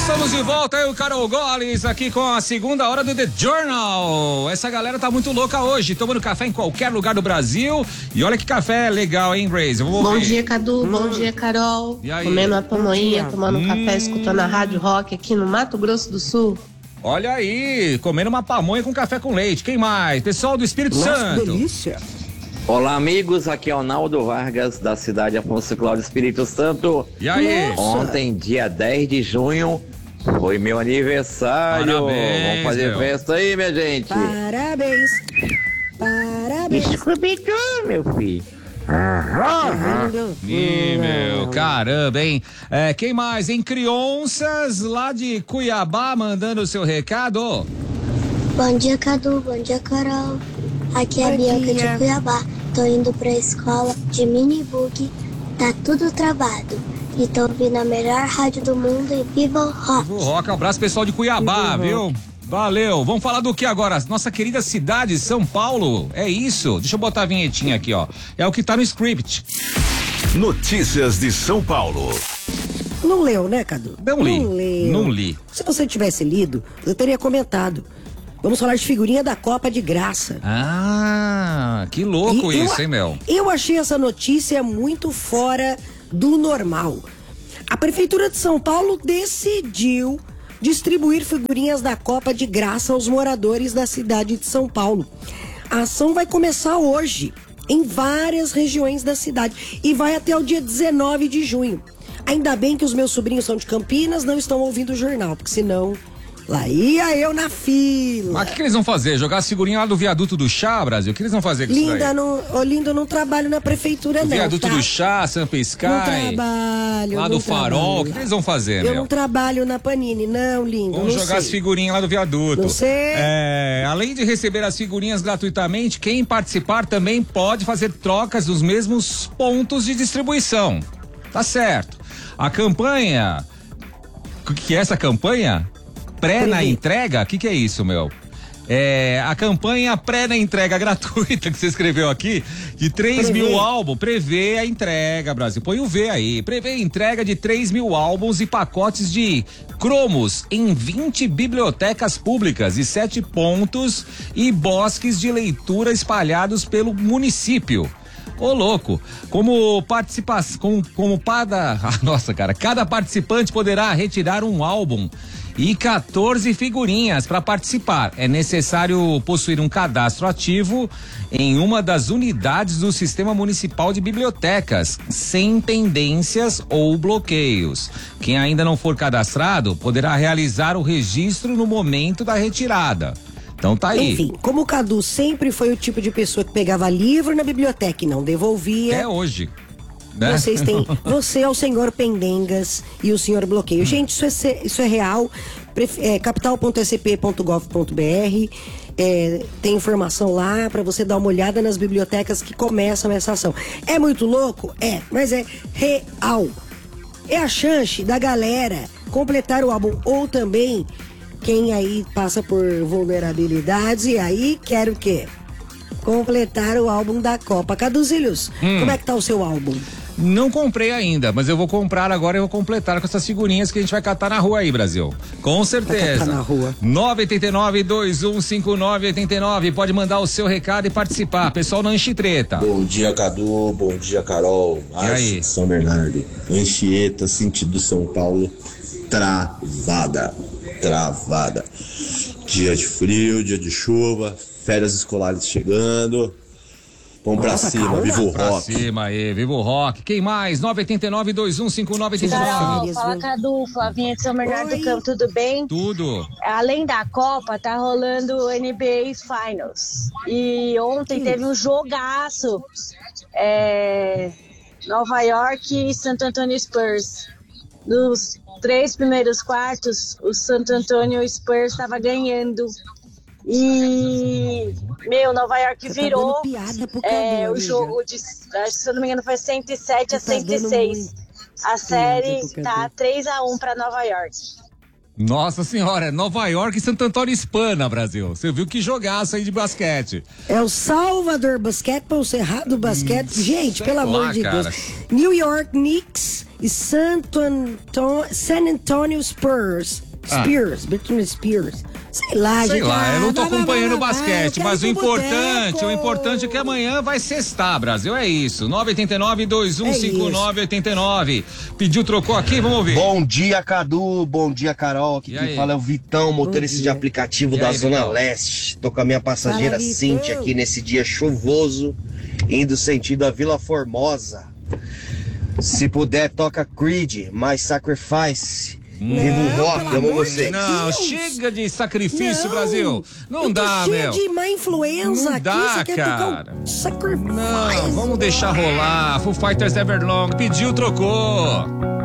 Estamos de volta, eu e o Carol Goles, aqui com a segunda hora do The Journal. Essa galera tá muito louca hoje, tomando café em qualquer lugar do Brasil. E olha que café legal, hein, Grace? Bom dia, Cadu. Bom dia, Carol. Comendo uma pamonha, tomando um café, escutando a Rádio Rock aqui no Mato Grosso do Sul. Olha aí, comendo uma pamonha com café com leite. Quem mais? Pessoal do Espírito Santo. Que delícia. Olá, amigos, aqui é o Naldo Vargas, da cidade Afonso Cláudio, Espírito Santo. E aí? Ontem, dia 10 de junho, foi meu aniversário. Parabéns, vamos fazer festa aí, minha gente. Parabéns. Parabéns. Desculpe-tu, meu filho. Ih, meu, caramba, hein? Quem mais, hein? Crianças lá de Cuiabá mandando o seu recado. Bom dia, Cadu. Bom dia, Carol. Aqui é a Bianca de Cuiabá. Tô indo pra escola de minibug. Tá tudo travado. E tô ouvindo a melhor rádio do mundo e viva o rock. Viva o rock, um abraço pessoal de Cuiabá, viu? Valeu. Vamos falar do que agora? Nossa querida cidade, São Paulo. É isso. Deixa eu botar a vinhetinha aqui, ó. É o que tá no script. Notícias de São Paulo. Não leu, né, Cadu? Não li. Não leu. Não li. Se você tivesse lido, eu teria comentado. Vamos falar de figurinha da Copa de graça. Ah, que louco isso, hein, Mel? Eu achei essa notícia muito fora do normal. A Prefeitura de São Paulo decidiu distribuir figurinhas da Copa de graça aos moradores da cidade de São Paulo. A ação vai começar hoje, em várias regiões da cidade, e vai até o dia 19 de junho. Ainda bem que os meus sobrinhos são de Campinas, não estão ouvindo o jornal, porque senão lá ia eu na fila. Mas o que eles vão fazer? Jogar as figurinhas lá do viaduto do chá, Brasil? O que eles vão fazer com isso daí? Linda, eu não trabalho na prefeitura, não. Viaduto tá? do chá, Sampa Sky. Não trabalho. Lá do farol. O que eles vão fazer, Eu não trabalho na Panini, não, lindo. Vamos jogar as figurinhas lá do viaduto. Não sei. Além de receber as figurinhas gratuitamente, quem participar também pode fazer trocas dos mesmos pontos de distribuição. Tá certo. A campanha. O que é essa campanha? Pré na entrega? O que é isso, meu? A campanha pré na entrega gratuita que você escreveu aqui, de 3 mil álbuns, prevê a entrega, Brasil. Põe o V aí. Prevê a entrega de 3 mil álbuns e pacotes de cromos em 20 bibliotecas públicas e 7 pontos e bosques de leitura espalhados pelo município. Ô, louco, cada participante poderá retirar um álbum e 14 figurinhas para participar. É necessário possuir um cadastro ativo em uma das unidades do Sistema Municipal de Bibliotecas, sem pendências ou bloqueios. Quem ainda não for cadastrado poderá realizar o registro no momento da retirada. Então tá aí. Enfim, como o Cadu sempre foi o tipo de pessoa que pegava livro na biblioteca e não devolvia. Até hoje. Né? Você é o senhor Pendengas e o senhor Bloqueio. Gente, isso é real. Capital.sp.gov.br. Tem informação lá pra você dar uma olhada nas bibliotecas que começam essa ação. É muito louco? Mas é real. É a chance da galera completar o álbum, ou também quem aí passa por vulnerabilidades e aí quer o quê? Completar o álbum da Copa. Caduzilhos, como é que tá o seu álbum? Não comprei ainda, mas eu vou comprar agora e vou completar com essas figurinhas que a gente vai catar na rua aí, Brasil. Com certeza. Vai catar na rua. 989-2159-89. Pode mandar o seu recado e participar. Pessoal não Anchieta. Bom dia, Cadu. Bom dia, Carol. Aí? São Bernardo. Anchieta, sentido São Paulo. Travada. Dia de frio, dia de chuva, férias escolares chegando. Vamos pra cima, viva o rock. Pra cima aí, viva o rock. Quem mais? 989-2159-89. Carol, fala Cadu, Flavinha de São Bernardo do Campo, tudo bem? Tudo. Além da Copa, tá rolando o NBA Finals. E ontem teve um jogaço. Nova York e Santo Antonio Spurs. Nos 3 primeiros quartos, o Santo Antonio Spurs estava ganhando. E, Nova York virou o jogo de, acho que se eu não me engano foi 107-106. A série tá 3-1 para Nova York. Nossa senhora, é Nova York e Santo Antônio Hispana, Brasil. Você viu que jogaço aí de basquete. É o Salvador Basketball, o Cerrado Basquete. Gente, pelo amor de Deus. New York Knicks e San Antonio Spurs. Britney Spears. Sei lá, eu não tô acompanhando o basquete, mas o importante é que amanhã vai sextar, Brasil, é isso. 989-2159-89. Pediu, trocou aqui, vamos ouvir. Bom dia, Cadu, bom dia, Carol. Aqui quem fala é o Vitão, motorista de aplicativo da Zona Leste. Tô com a minha passageira Cíntia aqui nesse dia chuvoso, indo sentido a Vila Formosa. Se puder, toca Creed, mais Sacrifice. Viva o rock, amo você. Não, chega de sacrifício, Brasil. Não dá, meu. Cheio de má influenza não aqui, dá, cara. Não, vamos deixar rolar. Foo Fighters Everlong pediu, trocou.